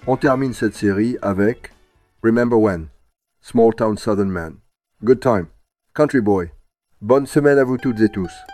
On termine cette série avec Remember When, Small Town Southern Man. Good time, Country Boy. Bonne semaine à vous toutes et tous.